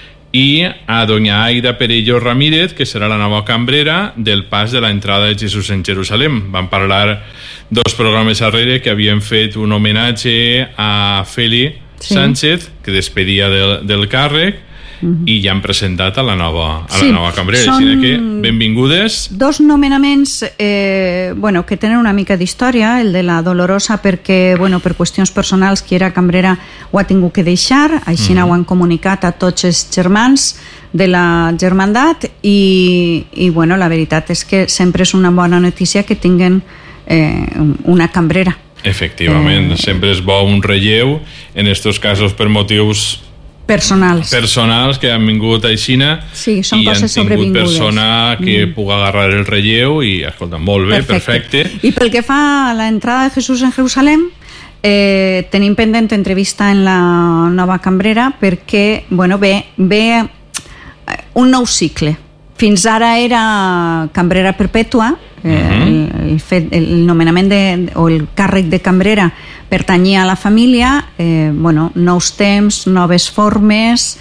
i a doña Aida Perello Ramírez, que serà la nova cambrera del Pas de la entrada de Jesús en Jerusalem. Van parlar dos programes darrere que havien fet un homenatge a Feli sí. Sánchez, que despedia del, del càrrec, uh-huh. i ja han presentat a la nova, a sí, la nova cambrera. Així que benvingudes. Dos nomenaments eh, bueno, que tenen una mica d'història. El de la Dolorosa perquè bueno, per qüestions personals qui era cambrera ho ha tingut que deixar, així uh-huh. ho han comunicat a tots els germans de la germandat, i, i bueno, la veritat és que sempre és una bona notícia que tinguen eh, una cambrera. Efectivament, eh, sempre és bo un relleu, en estos casos per motius personals personals que han vingut a Xina sí, són i han tingut persona que mm. pugui agarrar el relleu i, escolta, molt bé, perfecte. perfecte. I pel que fa a l'entrada de Jesús en Jerusalem, eh, tenim pendent entrevista en la nova cambrera perquè, bueno, ve, ve un nou cicle. Fins ara era cambrera perpètua, eh, uh-huh. el, el, fet, el nomenament de, o el càrrec de cambrera pertanyia a la família, eh, bueno, nous temps, noves formes,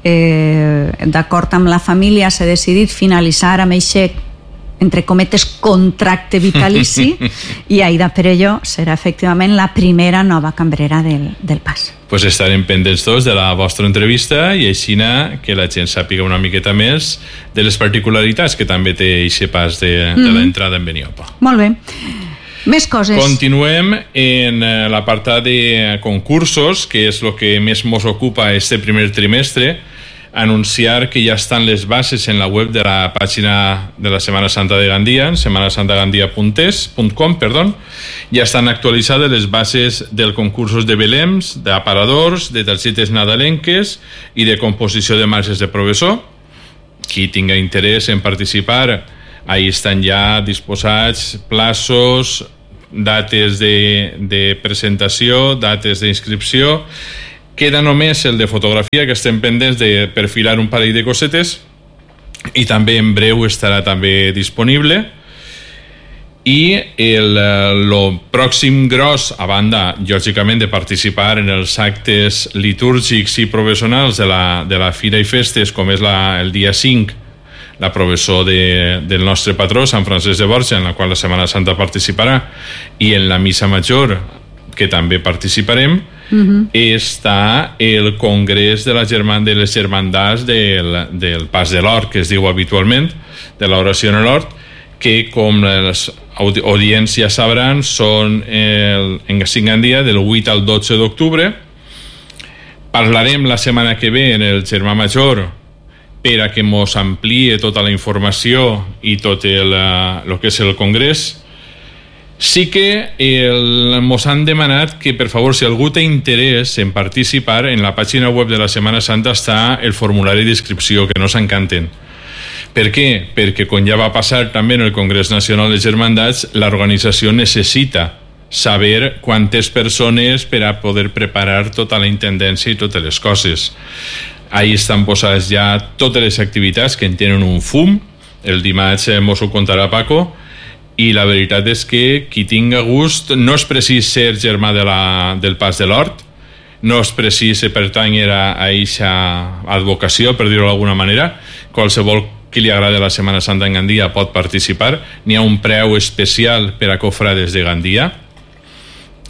eh, d'acord amb la família s'ha decidit finalitzar amb aquest, entre cometes, contracte vitalici i Aida Perello serà efectivament la primera nova cambrera del, del Pas. Pues estarem pendents tots de la vostra entrevista i així que la gent sàpiga una miqueta més de les particularitats que també té aquest pas de, mm. de l'entrada en Beniopa. Molt bé. Més coses. Continuem en l'apartat de concursos, que és el que més ens ocupa este primer trimestre. Anunciar que ja estan les bases en la web de la pàgina de la Setmana Santa de Gandia, en setmana santa gandia punt com, perdó. Ja estan actualitzades les bases del concursos de belems, d'aparadors, de targetes nadalenques i de composició de marxes de professor. Qui tinga interès en participar, ahí estan ja disposats plaços, dates de, de presentació, dates d'inscripció. Queda només el de fotografia, que estem pendents de perfilar un parell de cosetes, i també en breu estarà també disponible. I el, el pròxim gros, a banda, lògicament, de participar en els actes litúrgics i professionals de la, de la Fira i Festes, com és la, el dia cinc, la professó de, del nostre patró, Sant Francesc de Borja, en la qual la Setmana Santa participarà, i en la Missa Major, que també participarem, uh-huh. està el Congrés de, la German, de les Germandats del, del Pas de l'Hort, que es diu habitualment, de l'oració en l'Hort, que, com les audiències sabran, són el, en Gandia del vuit al dotze d'octubre. Parlarem la setmana que ve en el Germà Major per a que mos ampliï tota la informació i tot el, el que és el Congrés. Sí que el, mos han demanat que, per favor, si algú té interès en participar, en la pàgina web de la Setmana Santa està el formulari d'inscripció, que no s'encanten. Per què? Perquè, com ja va passar també en el Congrés Nacional de Germandats, l'organització necessita saber quantes persones per a poder preparar tota la intendència i totes les coses. Ahí estan posades ja totes les activitats que en tenen un fum. El dimarts eh, mos ho contarà Paco. I la veritat és que qui tinga gust no és precís ser germà de la, del Pas de l'Hort, no és precís pertànyer a eixa advocació, per dir-ho d'alguna manera. Qualsevol qui li agrada la Setmana Santa en Gandia pot participar. N'hi ha un preu especial per a cofrades de Gandia,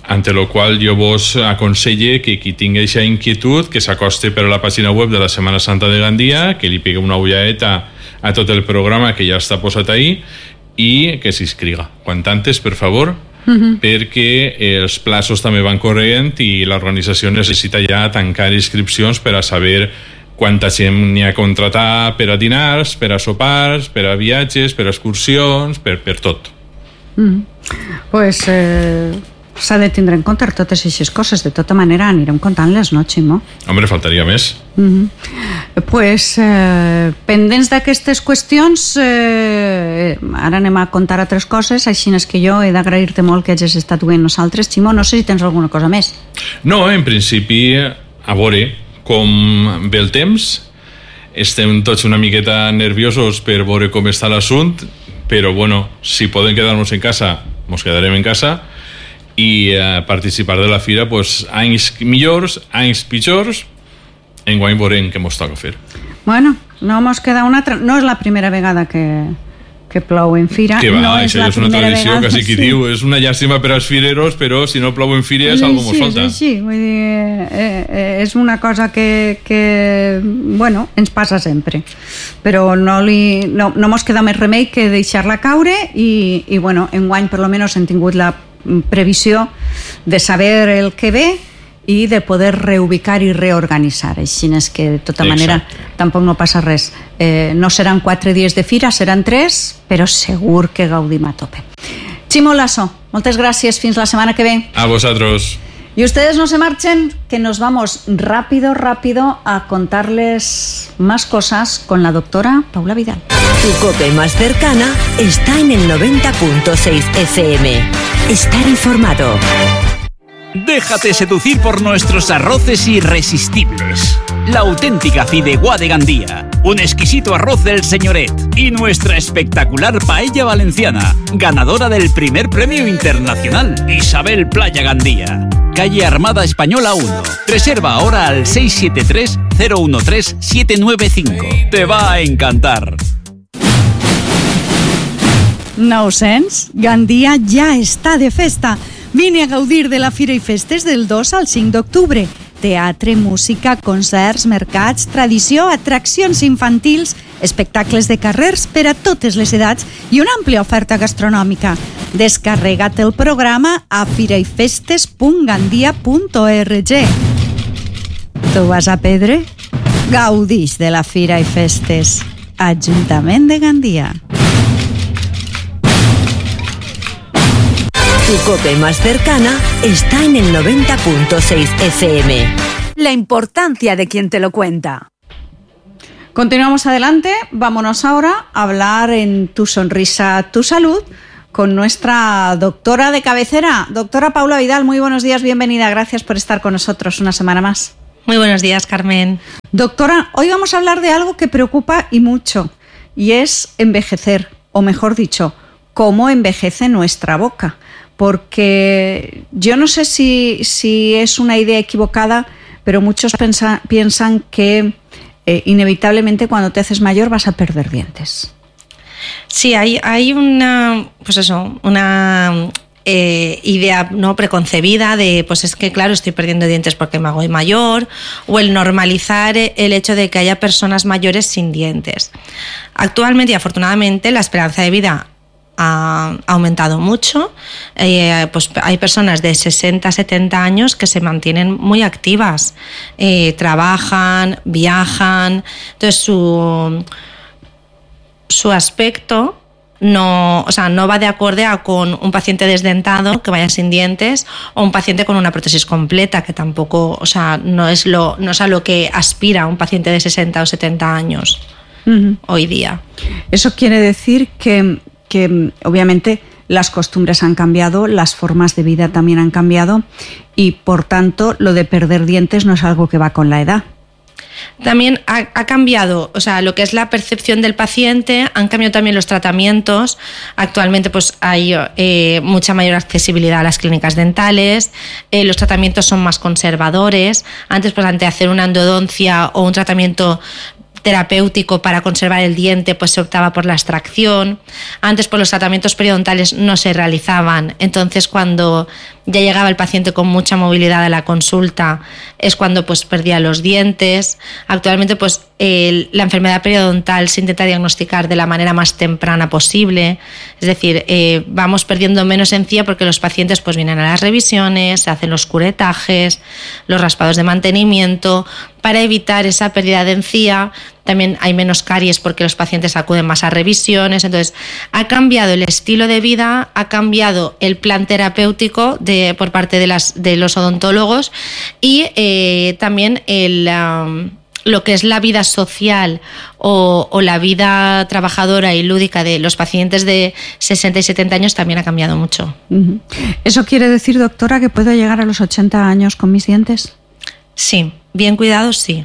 ante lo qual jo vos aconselle que qui tingui aquesta inquietud que s'acoste per a la pàgina web de la Setmana Santa de Gandia, que li pegue una ullaeta a tot el programa que ja està posat ahí i que s'inscriga. Quant antes, per favor, uh-huh. perquè els plaços també van corrent i l'organització necessita ja tancar inscripcions per a saber quanta gent n'hi ha a contratar per a dinars, per a sopars, per a viatges, per a excursions, per, per tot. Mm. Pues eh, s'ha de tindre en compte totes aquestes coses. De tota manera anirem contant-les, no, Ximo? Home, faltaria més. Mm-hmm. Pues eh, pendents d'aquestes qüestions, eh, ara anem a contar altres coses, així és que jo he d'agrair-te molt que hagis estat avui amb nosaltres. Ximo, no sé si tens alguna cosa més. No, en principi, a veure com ve el temps. Estem tots una miqueta nerviosos per veure com està l'assunt, però bueno, si podem quedar-nos en casa, ens quedarem en casa i eh, participar de la fira, pues, anys millors, anys pitjors, enguany veurem què ens toca fer. Bueno, no mos queda una altra... No és la primera vegada que, que plou en fira. Que va, no és, és una tradició, vegada, quasi qui sí. diu. És una llàstima per als fireros, però si no plou en fira és algo molt falta. Sí, vull dir, eh, eh, és una cosa que, que, bueno, ens passa sempre. Però no, li, no, no mos queda més remei que deixar-la caure i, i bueno, enguany per lo menos hem tingut la previsió de saber el que ve i de poder reubicar i reorganitzar. Així és que, de tota manera, Exacte. tampoc no passa res. Eh, no seran quatre dies de fira, seran tres, però segur que gaudim a tope. Ximo Lasso, moltes gràcies. Fins la setmana que ve. A vosotros. Y ustedes no se marchen, que nos vamos rápido, rápido a contarles más cosas con la doctora Paula Vidal. Tu COPE más cercana está en el noventa punto seis F M. Estar informado. Déjate seducir por nuestros arroces irresistibles. La auténtica fideuá de Gandía, un exquisito arroz del Señoret y nuestra espectacular paella valenciana, ganadora del primer premio internacional Isabel Playa Gandía. Calle Armada Española uno. Reserva ahora al seis siete tres, cero uno tres, siete nueve cinco. Te va a encantar. nou-cents, Gandia ja està de festa. Vine a gaudir de la Fira i Festes del dos al cinc d'octubre. Teatre, música, concerts, mercats, tradició, atraccions infantils, espectacles de carrers per a totes les edats i una àmplia oferta gastronòmica. Descarrega't el programa a firaifestes punt gandia punt org. Tu vas a Pedre? Gaudix de la Fira i Festes. Ajuntament de Gandia. Tu COPE más cercana está en el noventa punto seis F M. La importancia de quien te lo cuenta. Continuamos adelante. Vámonos ahora a hablar en Tu Sonrisa, Tu Salud con nuestra doctora de cabecera, doctora Paula Vidal. Muy buenos días, bienvenida. Gracias por estar con nosotros una semana más. Muy buenos días, Carmen. Doctora, hoy vamos a hablar de algo que preocupa y mucho, y es envejecer, o mejor dicho, cómo envejece nuestra boca. Porque yo no sé si, si es una idea equivocada, pero muchos pensa, piensan que eh, inevitablemente cuando te haces mayor vas a perder dientes. Sí, hay, hay una, pues eso, una eh, idea no preconcebida de, pues es que claro, estoy perdiendo dientes porque me hago mayor, o el normalizar el hecho de que haya personas mayores sin dientes. Actualmente y afortunadamente la esperanza de vida ha aumentado mucho. Eh, pues hay personas de sesenta, setenta años que se mantienen muy activas, eh, trabajan, viajan, entonces su, su aspecto no, o sea, no va de acorde a con un paciente desdentado que vaya sin dientes o un paciente con una prótesis completa, que tampoco, o sea, no es, lo, no es a lo que aspira un paciente de sesenta o setenta años uh-huh. hoy día. Eso quiere decir que que obviamente las costumbres han cambiado, las formas de vida también han cambiado y por tanto lo de perder dientes no es algo que va con la edad. También ha, ha cambiado, o sea, lo que es la percepción del paciente, han cambiado también los tratamientos. Actualmente pues hay eh, mucha mayor accesibilidad a las clínicas dentales, eh, los tratamientos son más conservadores. Antes, pues ante hacer una endodoncia o un tratamiento terapéutico para conservar el diente, pues se optaba por la extracción. Antes, pues los tratamientos periodontales no se realizaban. Entonces, cuando ya llegaba el paciente con mucha movilidad a la consulta, es cuando pues perdía los dientes. Actualmente, pues el, la enfermedad periodontal se intenta diagnosticar de la manera más temprana posible. Es decir, eh, vamos perdiendo menos encía porque los pacientes pues vienen a las revisiones, se hacen los curetajes, los raspados de mantenimiento, para evitar esa pérdida de encía. También hay menos caries porque los pacientes acuden más a revisiones. Entonces, ha cambiado el estilo de vida, ha cambiado el plan terapéutico de, por parte de, las, de los odontólogos y eh, también el... Um, lo que es la vida social o, o la vida trabajadora y lúdica de los pacientes de sesenta y setenta años también ha cambiado mucho. Uh-huh. ¿Eso quiere decir, doctora, que puedo llegar a los ochenta años con mis dientes? Sí, bien cuidados, sí.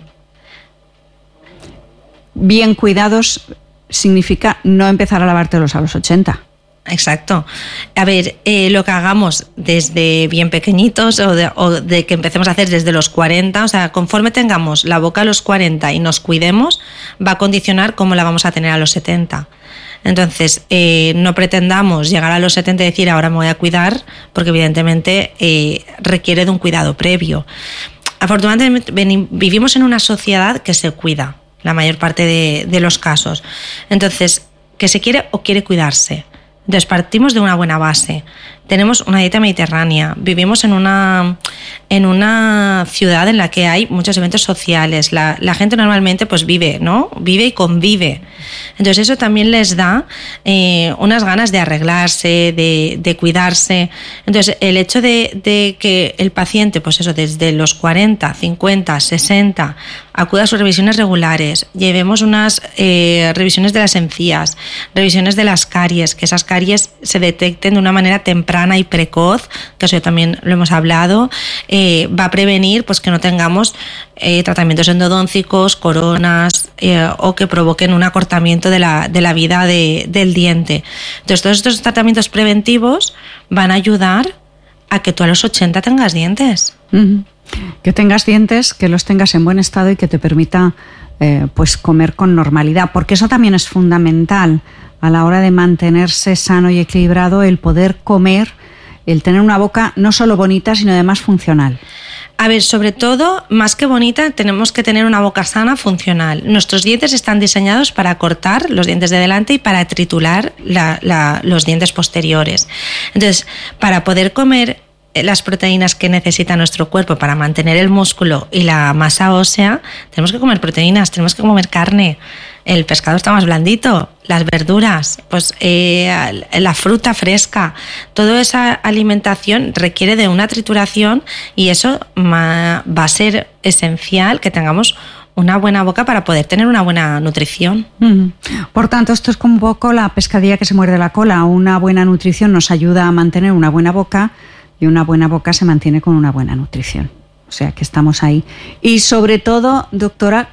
Bien cuidados significa no empezar a lavártelos a los ochenta. Exacto. A ver, eh, lo que hagamos desde bien pequeñitos o de, o de que empecemos a hacer desde los cuarenta, o sea, conforme tengamos la boca a los cuarenta y nos cuidemos, va a condicionar cómo la vamos a tener a los setenta. Entonces, eh, no pretendamos llegar a los setenta y decir ahora me voy a cuidar, porque evidentemente eh, requiere de un cuidado previo. Afortunadamente vivimos en una sociedad que se cuida, la mayor parte de, de los casos. Entonces, que se quiere o quiere cuidarse. Entonces partimos de una buena base. Tenemos una dieta mediterránea, vivimos en una, en una ciudad en la que hay muchos eventos sociales. La, la gente normalmente pues vive, ¿no? Vive y convive. Entonces eso también les da eh, unas ganas de arreglarse, de, de cuidarse. Entonces el hecho de, de que el paciente, pues eso, desde los cuarenta, cincuenta, sesenta, acuda a sus revisiones regulares, llevemos unas eh, revisiones de las encías, revisiones de las caries, que esas caries se detecten de una manera temprana y precoz, que eso también lo hemos hablado, eh, va a prevenir pues que no tengamos eh, tratamientos endodóncicos, coronas eh, o que provoquen un acortamiento de la, de la vida de, del diente. Entonces todos estos tratamientos preventivos van a ayudar a que tú a los ochenta tengas dientes. Uh-huh. Que tengas dientes, que los tengas en buen estado y que te permita eh, pues comer con normalidad, porque eso también es fundamental a la hora de mantenerse sano y equilibrado, el poder comer, el tener una boca no solo bonita, sino además funcional. A ver, sobre todo, más que bonita, tenemos que tener una boca sana, funcional. Nuestros dientes están diseñados para cortar los dientes de delante y para triturar la, la, los dientes posteriores. Entonces, para poder comer las proteínas que necesita nuestro cuerpo para mantener el músculo y la masa ósea, tenemos que comer proteínas, tenemos que comer carne. El pescado está más blandito, las verduras, pues eh, la fruta fresca, toda esa alimentación requiere de una trituración y eso va a ser esencial que tengamos una buena boca para poder tener una buena nutrición. Mm. Por tanto, esto es como un poco la pescadilla que se muerde la cola. Una buena nutrición nos ayuda a mantener una buena boca y una buena boca se mantiene con una buena nutrición. O sea que estamos ahí. Y sobre todo, doctora,